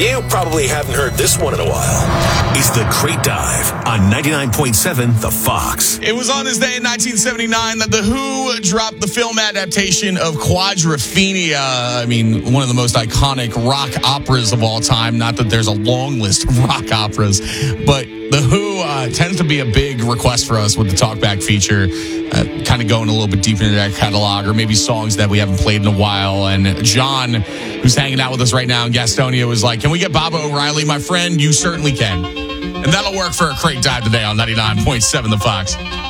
You probably haven't heard this one in a while. It's the Crate Dive on 99.7 The Fox. It was on this day in 1979 that The Who dropped the film adaptation of Quadrophenia. I mean, one of the most iconic rock operas of all time. Not that there's a long list of rock operas, but The Who tends to be a big request for us with the Talkback feature, kind of going a little bit deeper into that catalog, or maybe songs that we haven't played in a while. And John, who's hanging out with us right now in Gastonia, was like, can we get Baba O'Reilly? My friend, you certainly can. And that'll work for a Crate Dive today on 99.7 The Fox.